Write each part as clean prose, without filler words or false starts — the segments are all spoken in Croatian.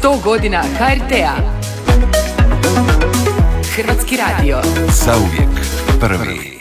100 godina HRT-a. Hrvatski radio. Zauvijek prvi.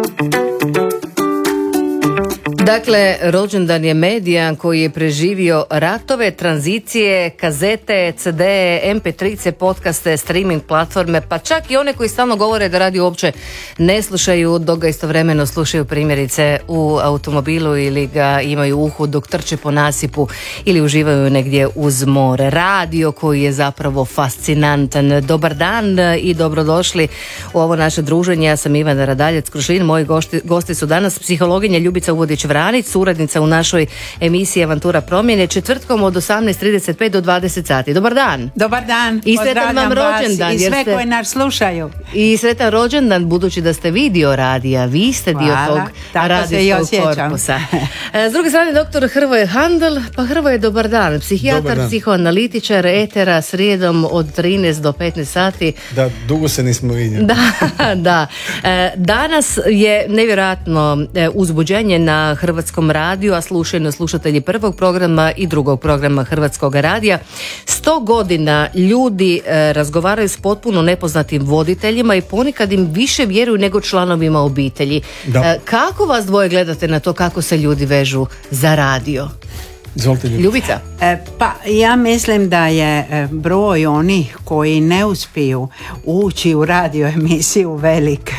Dakle, rođendan je medija koji je preživio ratove, tranzicije, kazete, CD, MP3, podcaste, streaming platforme, pa čak i one koji stalno govore da radio uopće ne slušaju, dok ga istovremeno slušaju primjerice u automobilu ili ga imaju u uhu dok trče po nasipu ili uživaju negdje uz more. Radio koji je zapravo fascinantan. Dobar dan i dobrodošli u ovo naše druženje. Ja sam Ivana Radaljac-Krušin, moji gosti su danas psihologinja Ljubica Uvodić-Vranić, suradnica u našoj emisiji Avantura promjene, četvrtkom od 18:35 do 20 sati. Dobar dan. Dobar dan. I sretan vam rođendan. I sve koji nas slušaju. I sretan rođendan, budući da ste vi dio radija, vi ste dio tog radijskog korpusa. S druge strane, doktor Hrvoje Handel. Pa Hrvoje, dobar dan. Psihijatar, psihoanalitičar, etera, srijedom od 13 do 15 sati. Da, dugo se nismo vidjeli. Da. Danas je nevjerojatno uzbuđenje na Hrvatskom radiju, a slušaju slušatelji prvog programa i drugog programa Hrvatskog radija. 100 godina ljudi razgovaraju s potpuno nepoznatim voditeljima i ponekad im više vjeruju nego članovima obitelji. Kako vas dvoje gledate na to kako se ljudi vežu za radio? Izvolite, Ljubica. Pa ja mislim da je broj onih koji ne uspiju ući u radio emisiju velik.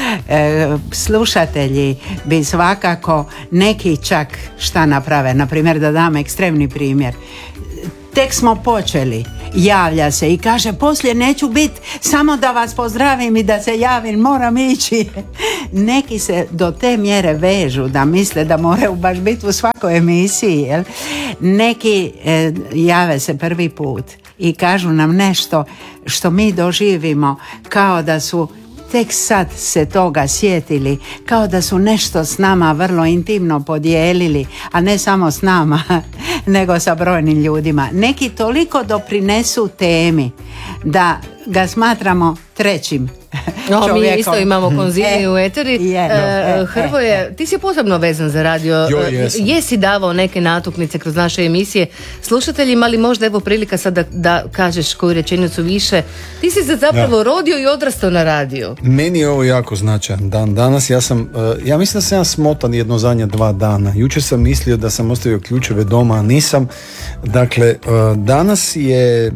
Slušatelji bi svakako neki čak šta naprave. Na primjer, da dam ekstremni primjer. Tek smo počeli, javlja se i kaže poslije neću biti, samo da vas pozdravim i da se javim, moram ići. Neki se do te mjere vežu da misle da moraju baš biti u svakoj emisiji. Jel? Neki jave se prvi put i kažu nam nešto što mi doživimo kao da su tek sad se toga sjetili, kao da su nešto s nama vrlo intimno podijelili, a ne samo s nama, nego sa brojnim ljudima. Neki toliko doprinesu temi da ga smatramo trećim čovjekom. Mi isto imamo konziliju u eteri. Hrvoje, ti si posebno vezan za radio. Jesi davao neke natuknice kroz naše emisije slušateljima, ali možda evo prilika sad da kažeš koju rečenicu više. Ti si se zapravo rodio i odrastao na radiju. Meni je ovo jako značajan dan. Danas ja mislim da sam ja smotan jedno zadnja 2 dana. Jučer sam mislio da sam ostavio ključeve doma, a nisam. Dakle, danas je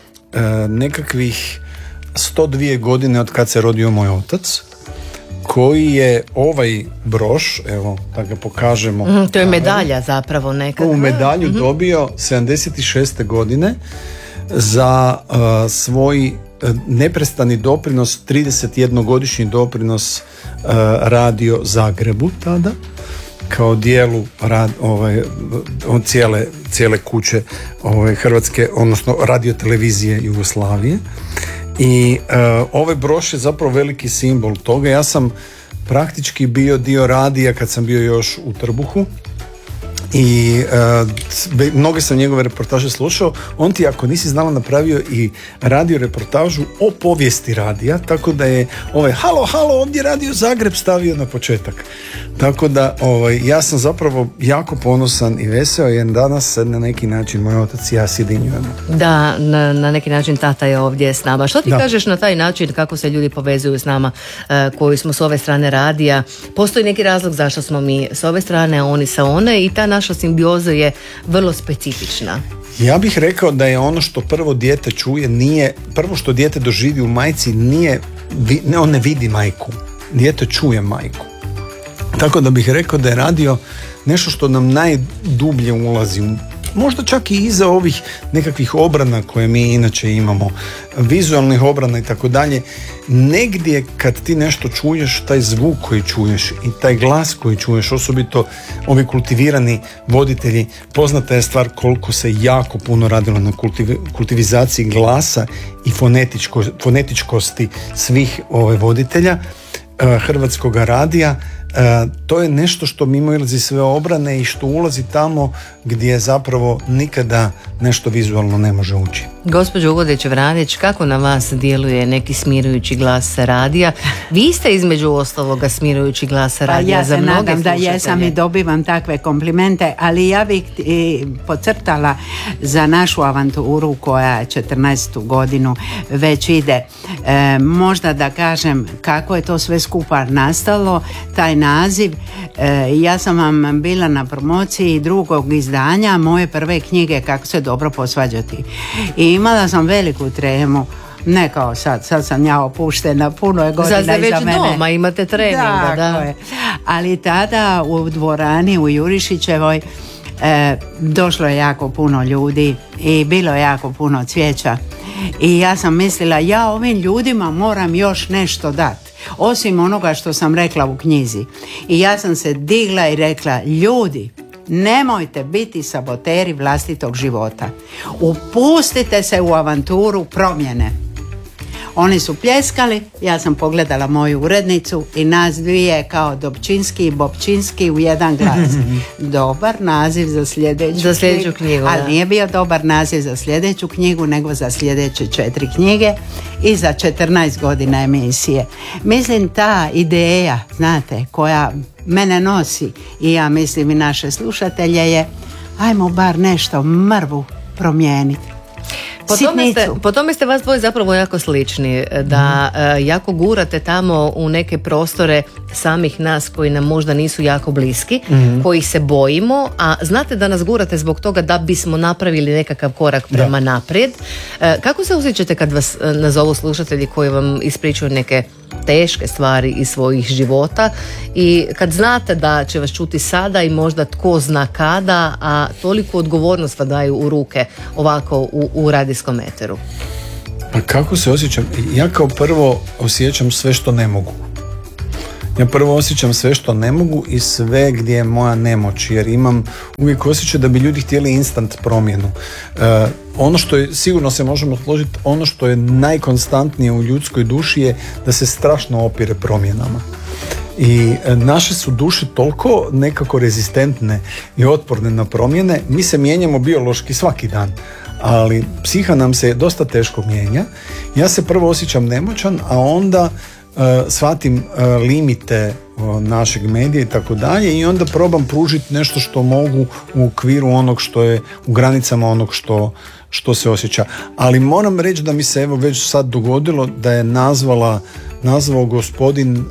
nekakvih 102 godine od kad se rodio moj otac, koji je ovaj broš, evo da ga pokažemo. To je medalja zapravo nekakva. Ovu medalju dobio 76. godine za svoj neprestani doprinos, 31-godišnji doprinos Radio Zagrebu tada, kao dijelu cijele kuće Hrvatske, odnosno radiotelevizije Jugoslavije. I ovaj broš je zapravo veliki simbol toga. Ja sam praktički bio dio radija kad sam bio još u Trbuhu i mnoge sam njegove reportaže slušao. On ti, ako nisi znala, napravio i radio reportažu o povijesti radija, tako da je halo, ovdje Radio Zagreb stavio na početak. Tako da ja sam zapravo jako ponosan i veseo, jer danas na neki način moj otac i ja sjedinjujemo. Da, na neki način tata je ovdje s nama. Što ti kažeš na taj način kako se ljudi povezuju s nama koji smo s ove strane radija? Postoji neki razlog zašto smo mi s ove strane, a oni sa one, i ta naša simbioza je vrlo specifična. Ja bih rekao da je ono što prvo dijete čuje, prvo što dijete doživi u majci on ne vidi majku, dijete čuje majku. Tako da bih rekao da je radio nešto što nam najdublje ulazi, možda čak i iza ovih nekakvih obrana koje mi inače imamo, vizualnih obrana i tako dalje. Negdje kad ti nešto čuješ, taj zvuk koji čuješ i taj glas koji čuješ, osobito ovi kultivirani voditelji, poznata je stvar koliko se jako puno radilo na kultivizaciji glasa i fonetičkosti svih voditelja Hrvatskog radija. To je nešto što mimo ilazi sve obrane i što ulazi tamo gdje zapravo nikada nešto vizualno ne može ući. Gospođo Ugodić-Vranić, kako na vas djeluje neki smirujući glas radija? Vi ste između ostaloga smirujući glas radija ja za mnoge slušatelje. Ja se nadam da jesam i dobivam takve komplimente, ali ja bih podcrtala za našu avanturu koja 14. godinu već ide. Možda da kažem kako je to sve skupa nastalo, taj naziv. Ja sam vam bila na promociji drugog izdanja moje prve knjige Kako se dobro posvađati. I imala sam veliku tremu. Ne kao sad sam ja opuštena, puno je godina iza mene. Sad ste već doma, imate treninga, da. Je. Ali tada u dvorani u Jurišićevoj došlo je jako puno ljudi i bilo je jako puno cvijeća. I ja sam mislila, ja ovim ljudima moram još nešto dati, osim onoga što sam rekla u knjizi. I ja sam se digla i rekla, ljudi, nemojte biti saboteri vlastitog života. Upustite se u avanturu promjene. Oni su pljeskali, ja sam pogledala moju urednicu i nas dvije kao Dobčinski i Bobčinski u jedan glas. Dobar naziv za sljedeću knjigu. Ali nije bio dobar naziv za sljedeću knjigu, nego za sljedeće 4 knjige i za 14 godina emisije. Mislim, ta ideja, znate, koja mene nosi i ja mislim i naše slušatelje je, ajmo bar nešto mrvu promijeniti. Po tome ste vas dvoje zapravo jako slični, da jako gurate tamo u neke prostore samih nas koji nam možda nisu jako bliski, koji se bojimo, a znate da nas gurate zbog toga da bismo napravili nekakav korak prema naprijed. Kako se osjećate kad vas nazovu slušatelji koji vam ispričaju neke teške stvari iz svojih života i kad znate da će vas čuti sada i možda tko zna kada, a toliko odgovornost vam daju u ruke ovako u radijskom eteru? Pa kako se osjećam? Ja kao prvo osjećam sve što ne mogu. Ja prvo osjećam sve što ne mogu i sve gdje je moja nemoć, jer imam uvijek osjećaj da bi ljudi htjeli instant promjenu. Ono što je, sigurno se možemo složiti, ono što je najkonstantnije u ljudskoj duši je da se strašno opire promjenama. I naše su duše toliko nekako rezistentne i otporne na promjene. Mi se mijenjamo biološki svaki dan, ali psiha nam se dosta teško mijenja. Ja se prvo osjećam nemoćan, a onda shvatim limite našeg medija i tako dalje i onda probam pružiti nešto što mogu u okviru onog što je, u granicama onog što se osjeća. Ali moram reći da mi se evo već sad dogodilo da je nazvao gospodin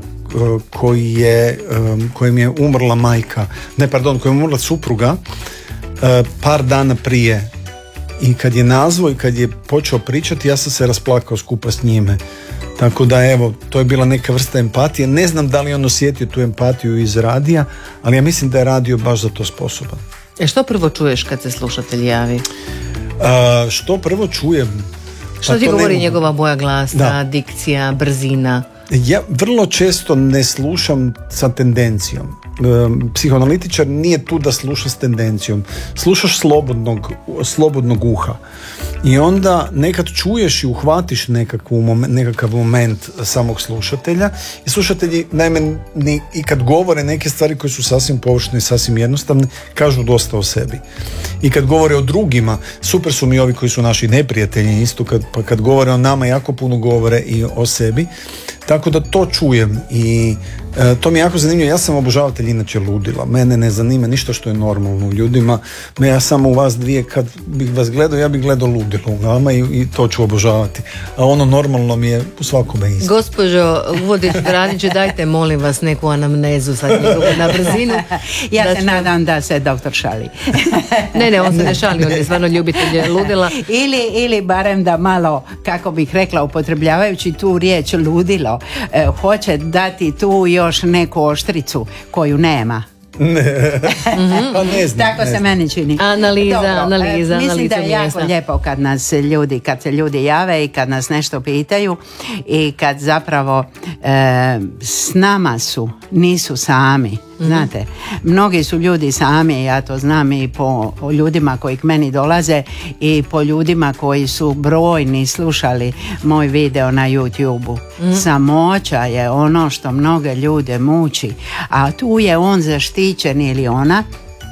kojem je umrla majka, kojem je umrla supruga par dana prije, i kad je nazvao i kad je počeo pričati, ja sam se rasplakao skupa s njime. Tako da evo, to je bila neka vrsta empatije. Ne znam da li on osjetio tu empatiju iz radija, ali ja mislim da je radio baš za to sposoban. Što prvo čuješ kad se slušatelj javi? Što prvo čujem? Što ti govori njegova boja glasa, dikcija, brzina? Ja vrlo često ne slušam sa tendencijom. Psihoanalitičar nije tu da sluša s tendencijom. Slušaš slobodnog uha. I onda nekad čuješ i uhvatiš nekakav moment samog slušatelja. I slušatelji, naime, i kad govore neke stvari koje su sasvim površne i sasvim jednostavne, kažu dosta o sebi. I kad govore o drugima, super su mi ovi koji su naši neprijatelji isto, kad govore o nama, jako puno govore i o sebi. Tako da to čujem i to mi je jako zanimljivo. Ja sam obožavatelj inače ludila. Mene ne zanima ništa što je normalno u ljudima. Ja samo u vas dvije, kad bih vas gledao, ja bih gledao ludilo u vama i to ću obožavati. A ono normalno mi je u svakome isto. Gospođo Ugodić-Vranić, dajte molim vas neku anamnezu sad na brzinu. Ja se nadam da se doktor šali. Ne, on se ne šali, on je stvarno ljubitelj ludila. Ili barem da malo, kako bih rekla, upotrebljavajući tu riječ ludilo, hoće dati tu još neku oštricu koju nema. Pa ne znam. Tako se meni čini. Analiza. Mislim da je jako lijepo kad se ljudi jave i kad nas nešto pitaju i kad zapravo s nama nisu sami. Znate, mnogi su ljudi sami, ja to znam i po ljudima koji k meni dolaze i po ljudima koji su brojni slušali moj video na YouTube-u. Samoća je ono što mnoge ljude muči, a tu je on zaštićen ili ona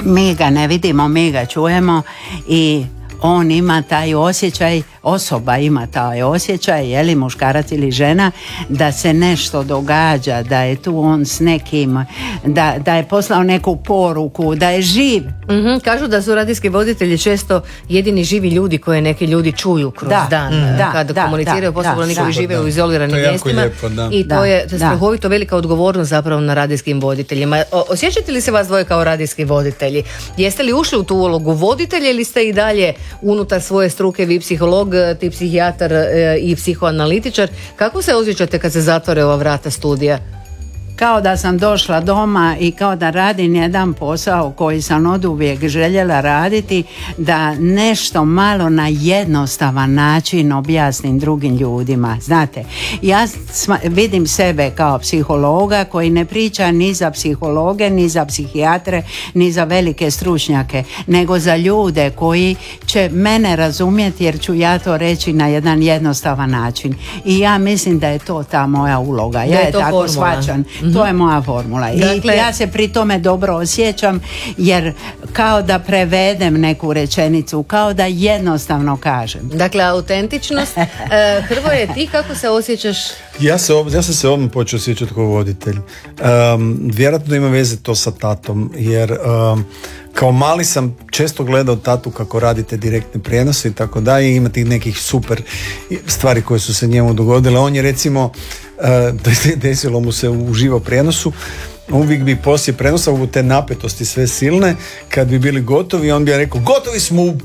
Mi ga ne vidimo, mi ga čujemo i on ima taj osjećaj, osoba ima taj osjećaj, je li muškarac ili žena, da se nešto događa, da je tu on s nekim, da je poslao neku poruku, da je živ. Kažu da su radijski voditelji često jedini živi ljudi koje neki ljudi čuju kroz dan kada komuniciraju, posebno oni koji žive u izoliranim mjestima. I to je strahovito velika odgovornost zapravo na radijskim voditeljima. Osjećate li se vas dvoje kao radijski voditelji? Jeste li ušli u tu ulogu voditelja ili ste i dalje unutar svoje struke, vi psiholog, ti psihijatar i psihoanalitičar? Kako se osjećate kad se zatvore ova vrata studija? Kao da sam došla doma i kao da radim jedan posao koji sam oduvijek željela raditi, da nešto malo na jednostavan način objasnim drugim ljudima. Znate, ja vidim sebe kao psihologa koji ne priča ni za psihologe, ni za psihijatre, ni za velike stručnjake, nego za ljude koji će mene razumjeti jer ću ja to reći na jedan jednostavan način. I ja mislim da je to ta moja uloga. Ja je tako shvaćam. To je moja formula. Dakle, i ja se pri tome dobro osjećam jer kao da prevedem neku rečenicu, kao da jednostavno kažem. Dakle, autentičnost. Hrvoje, ti kako se osjećaš? Ja sam se odmah počeo osjećati kao voditelj. Vjerojatno ima veze to sa tatom, jer kao mali sam često gledao tatu kako radite direktne prijenose i tako da, i imati nekih super stvari koje su se njemu dogodile. On je recimo desilo mu se u živo prijenosu, uvijek bi poslije prenosa u te napetosti sve silne, kad bi bili gotovi, on bi rekao gotovi smo u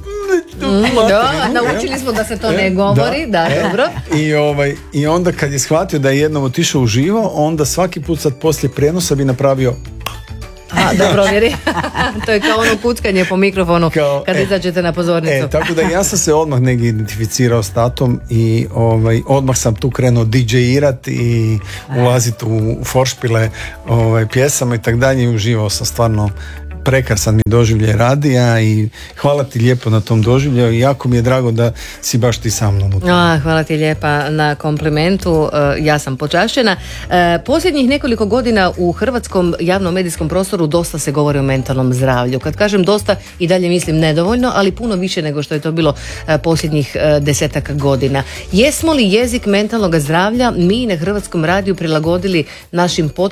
naučili smo da se to ne govori, dobro. I onda kad je shvatio da je jednom otišao u živo, onda svaki put sad poslije prijenosa bi napravio da provjeri. To je kao ono kuckanje po mikrofonu kad izađete na pozornicu. Tako da ja sam se odmah negdje identificirao s tatom i odmah sam tu krenuo DJ-irat i ulaziti u foršpile pjesama i tak dalje i uživao sam stvarno. Prekrasan mi doživljaj radija i hvala ti lijepo na tom doživljaju i jako mi je drago da si baš ti sa mnom. Hvala ti lijepa na komplimentu, ja sam počašćena. Posljednjih nekoliko godina u hrvatskom javnom medijskom prostoru dosta se govori o mentalnom zdravlju. Kad kažem dosta, i dalje mislim nedovoljno, ali puno više nego što je to bilo posljednjih 10-ak godina. Jesmo li jezik mentalnog zdravlja mi na Hrvatskom radiju prilagodili našim